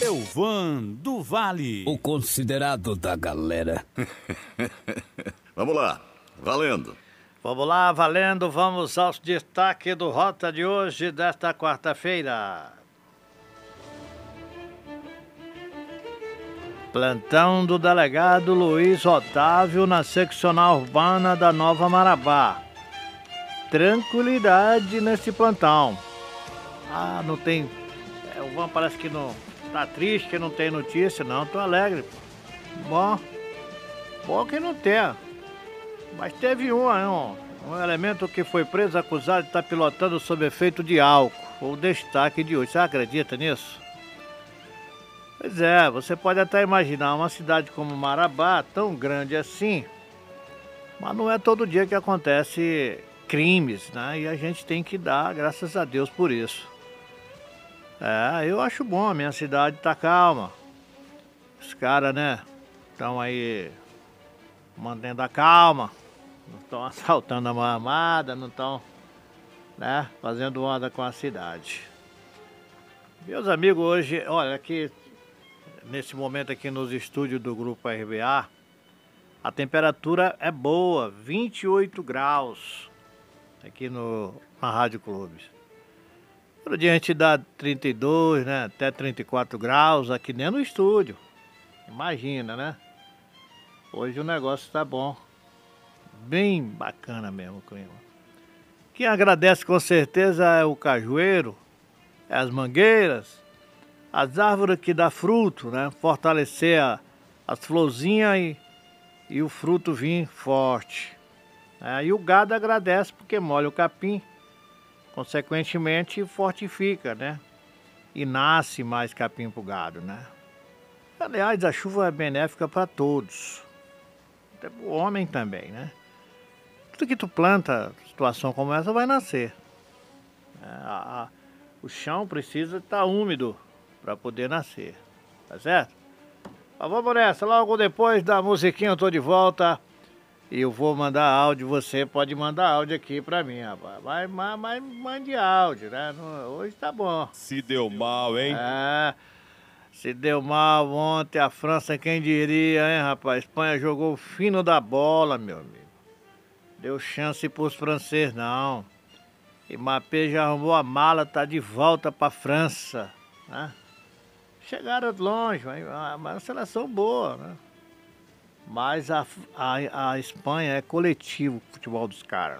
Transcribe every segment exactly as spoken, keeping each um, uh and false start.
Elvan do Vale, o considerado da galera. Vamos lá, valendo. Vamos lá, valendo, vamos aos destaques do Rota de hoje, desta quarta-feira. Plantão do delegado Luiz Otávio na seccional urbana da Nova Marabá. Tranquilidade nesse plantão. Ah, não tem... É, o Van parece que não... Tá triste que não tem notícia, não. Tô alegre, pô. Bom. Bom que não tem. Mas teve um, um, um elemento que foi preso acusado de estar pilotando sob efeito de álcool. O destaque de hoje. Você acredita nisso? Pois é, você pode até imaginar uma cidade como Marabá, tão grande assim, mas não é todo dia que acontece crimes, né? E a gente tem que dar graças a Deus por isso. É, eu acho bom, a minha cidade tá calma. Os caras, né, estão aí mantendo a calma, não estão assaltando a mão armada, não estão, né, fazendo onda com a cidade. Meus amigos, hoje, olha, aqui, nesse momento aqui nos estúdios do Grupo R B A, a temperatura é boa, vinte e oito graus, aqui no, na Rádio Clube. Todo dia a gente dá trinta e dois, né, até trinta e quatro graus aqui dentro do estúdio. Imagina, né? Hoje o negócio tá bom. Bem bacana mesmo o clima. Quem agradece com certeza é o cajueiro, é as mangueiras, as árvores que dá fruto, né? Fortalecer a, as florzinhas e, e o fruto vir forte. É, e o gado agradece porque molha o capim, consequentemente fortifica, né? E nasce mais capim pro gado, né? Aliás, a chuva é benéfica para todos. Até pro homem também, né? Tudo que tu planta, situação como essa, vai nascer. É, a, a, o chão precisa estar úmido para poder nascer, tá certo? Mas vamos nessa, logo depois da musiquinha eu tô de volta e eu vou mandar áudio, você pode mandar áudio aqui pra mim, rapaz. Mas, mas, mas mande áudio, né? Não, hoje tá bom. Se deu mal, hein? É, se deu mal ontem a França, quem diria, hein, rapaz? A Espanha jogou o fino da bola, meu amigo. Deu chance pros franceses, não. E Mbappé já arrumou a mala, tá de volta pra França, né? Chegaram longe, mas é uma seleção boa, né? Mas a, a, a Espanha é coletivo, o futebol dos caras.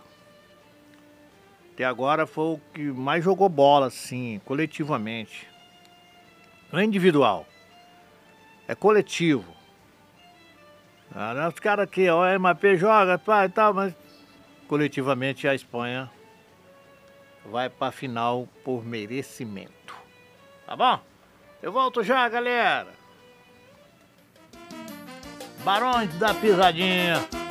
Até agora foi o que mais jogou bola, assim, coletivamente. Não é individual, é coletivo. Ah, os caras aqui, ó, o Mbappé joga, pá, e tal, mas coletivamente a Espanha vai pra final por merecimento. Tá bom? Eu volto já, galera. Barões da Pisadinha.